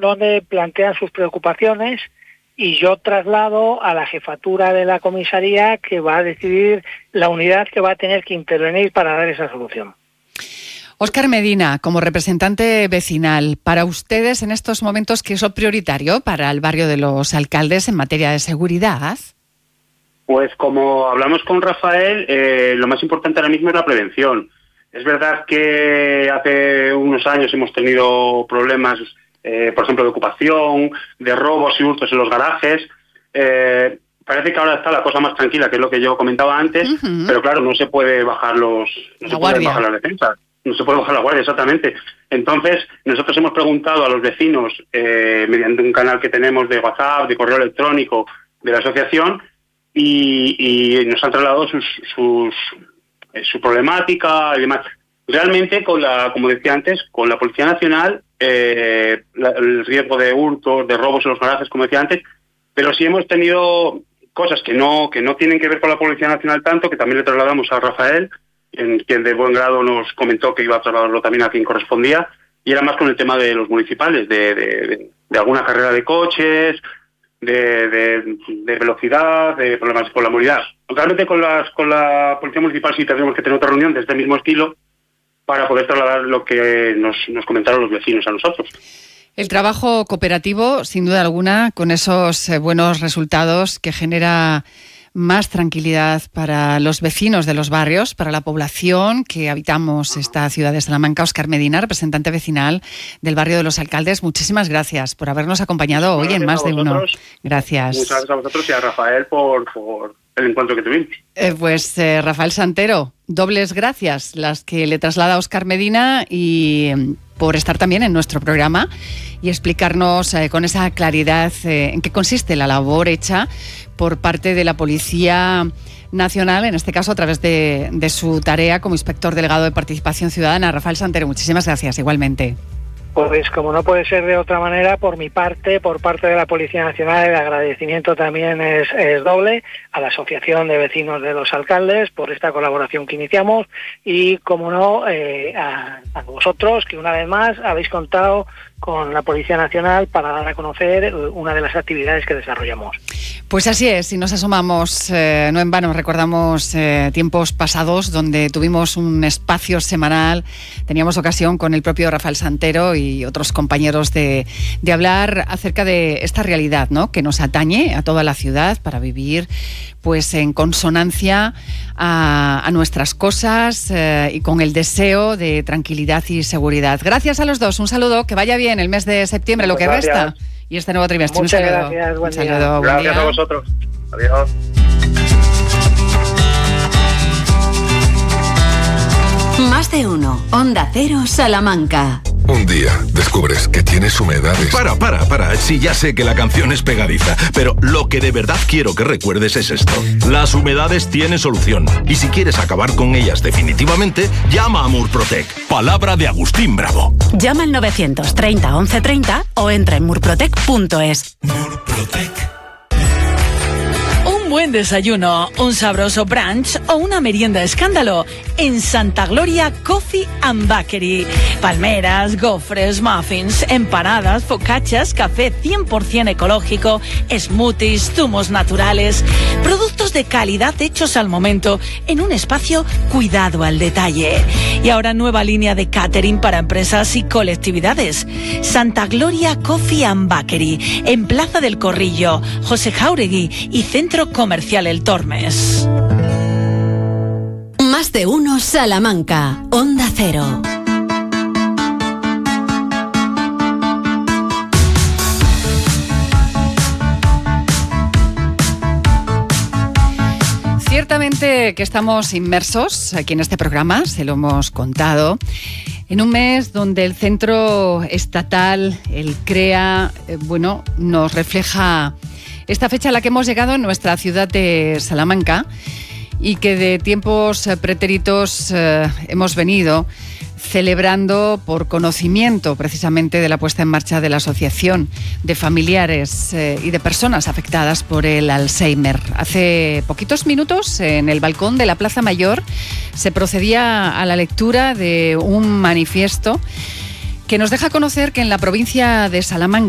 donde plantean sus preocupaciones y yo traslado a la jefatura de la comisaría, que va a decidir la unidad que va a tener que intervenir para dar esa solución. Óscar Medina, como representante vecinal, para ustedes en estos momentos, ¿qué es lo prioritario para el barrio de Los Alcaldes en materia de seguridad? Pues como hablamos con Rafael, lo más importante ahora mismo es la prevención. Es verdad que hace unos años hemos tenido problemas, por ejemplo, de ocupación, de robos y hurtos en los garajes. Parece que ahora está la cosa más tranquila, que es lo que yo comentaba antes, pero claro, no se puede bajar bajar las defensas. No se puede bajar la guardia, exactamente. Entonces, nosotros hemos preguntado a los vecinos, mediante un canal que tenemos de WhatsApp, de correo electrónico, de la asociación, y nos han trasladado su problemática y demás. Realmente, como decía antes, con la Policía Nacional, el riesgo de hurtos, de robos en los garajes, como decía antes, pero sí hemos tenido cosas que no tienen que ver con la Policía Nacional tanto, que también le trasladamos a Rafael, quien de buen grado nos comentó que iba a trasladarlo también a quien correspondía, y era más con el tema de los municipales, de alguna carrera de coches, de velocidad, de problemas con la movilidad. Realmente con la Policía Municipal sí tendremos que tener otra reunión de este mismo estilo para poder trasladar lo que nos comentaron los vecinos a nosotros. El trabajo cooperativo, sin duda alguna, con esos buenos resultados que genera más tranquilidad para los vecinos de los barrios, para la población que habitamos esta ciudad de Salamanca. Óscar Medina, representante vecinal del barrio de Los Alcaldes, muchísimas gracias por habernos acompañado hoy en Más de Uno. Gracias. Muchas gracias a vosotros y a Rafael por el encuentro que tuvimos. Rafael Santero, dobles gracias las que le traslada a Óscar Medina y por estar también en nuestro programa y explicarnos con esa claridad en qué consiste la labor hecha por parte de la Policía Nacional, en este caso a través de su tarea como inspector delegado de Participación Ciudadana. Rafael Santero, muchísimas gracias igualmente. Pues como no puede ser de otra manera, por mi parte, por parte de la Policía Nacional, el agradecimiento también es doble a la Asociación de Vecinos de Los Alcaldes por esta colaboración que iniciamos y, como no, a vosotros, que una vez más habéis contado con la Policía Nacional para dar a conocer una de las actividades que desarrollamos. Pues así es, y nos asomamos, no en vano, recordamos tiempos pasados donde tuvimos un espacio semanal, teníamos ocasión con el propio Rafael Santero y otros compañeros de hablar acerca de esta realidad, ¿no?, que nos atañe a toda la ciudad para vivir pues en consonancia a nuestras cosas y con el deseo de tranquilidad y seguridad. Gracias a los dos, un saludo, que vaya bien el mes de septiembre, lo que resta, y este nuevo trimestre. Muchas gracias, buen día. Gracias a vosotros. Adiós. Más de Uno, Onda Cero, Salamanca. Un día descubres que tienes humedades. Para. Sí, ya sé que la canción es pegadiza, pero lo que de verdad quiero que recuerdes es esto. Las humedades tienen solución. Y si quieres acabar con ellas definitivamente, llama a Murprotec. Palabra de Agustín Bravo. Llama al 930 1130 o entra en murprotec.es. Murprotec. Un buen desayuno, un sabroso brunch o una merienda escándalo en Santa Gloria Coffee and Bakery. Palmeras, gofres, muffins, empanadas, focaccias, café 100% ecológico, smoothies, zumos naturales, productos de calidad hechos al momento en un espacio cuidado al detalle. Y ahora nueva línea de catering para empresas y colectividades. Santa Gloria Coffee and Bakery, en Plaza del Corrillo, José Jáuregui y Centro Comercial El Tormes. Más de Uno, Salamanca, Onda Cero. Ciertamente que estamos inmersos aquí en este programa, se lo hemos contado, en un mes donde el centro estatal, el CREA, nos refleja esta fecha a la que hemos llegado en nuestra ciudad de Salamanca y que de tiempos pretéritos hemos venido celebrando por conocimiento precisamente de la puesta en marcha de la Asociación de Familiares y de Personas Afectadas por el Alzheimer. Hace poquitos minutos, en el balcón de la Plaza Mayor, se procedía a la lectura de un manifiesto que nos deja conocer que en la provincia de Salamanca